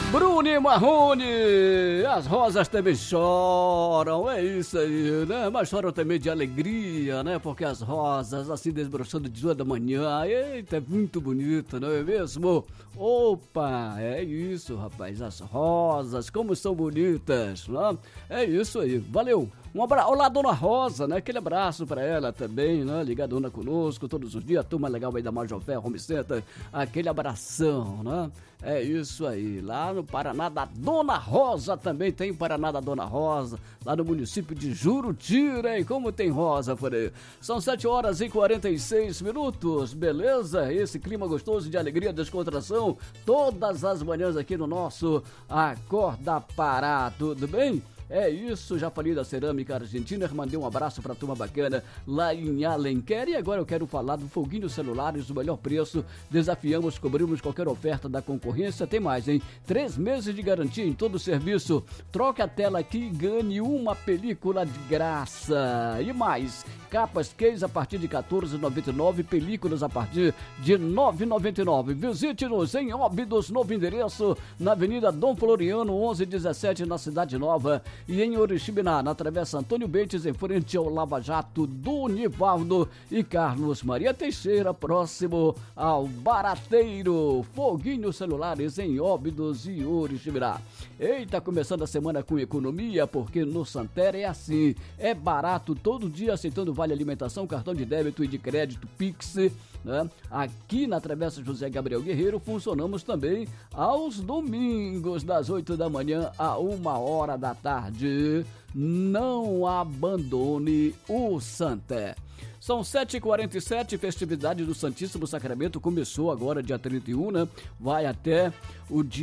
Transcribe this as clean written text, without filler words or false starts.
Bruno Marrone, as rosas também choram, é isso aí, né? Mas choram também de alegria, né? Porque as rosas, assim, desbrochando de 2 da manhã, eita, é muito bonito, não é mesmo? Opa, é isso, rapaz, as rosas, como são bonitas, né? É isso aí, valeu. Um abraço, olá, Dona Rosa, né? Aquele abraço pra ela também, né? Ligadona conosco todos os dias, turma legal aí da Major Ferro Home Center, aquele abração, né? É isso aí, lá no Paraná da Dona Rosa também tem Paraná da Dona Rosa, lá no município de Jurutira, hein? Como tem rosa por aí. São 7h46, beleza? Esse clima gostoso de alegria, descontração, todas as manhãs aqui no nosso Acorda Pará, tudo bem? É isso, já falei da cerâmica argentina, mandei um abraço pra turma bacana lá em Alenquer e agora eu quero falar do foguinho celulares, o melhor preço, desafiamos, cobrimos qualquer oferta da concorrência, tem mais, hein? 3 meses de garantia em todo o serviço, troque a tela aqui e ganhe uma película de graça e mais, capas case a partir de R$14,99, películas a partir de R$9,99. Visite-nos em Óbidos, novo endereço, na Avenida Dom Floriano, 1117, na Cidade Nova, e em Oriximiná, na Travessa Antônio Bentes, em frente ao Lava Jato do Nivaldo e Carlos Maria Teixeira, próximo ao Barateiro. Foguinho celulares em Óbidos e Oriximiná. Eita, começando a semana com economia, porque no Santer é assim, é barato todo dia, aceitando vale alimentação, cartão de débito e de crédito Pix, né? Aqui na Travessa José Gabriel Guerreiro funcionamos também aos domingos, das 8 da manhã a 1h da tarde. Não abandone o Santé. São 7h47, festividade do Santíssimo Sacramento começou agora dia 31, né? Vai até o dia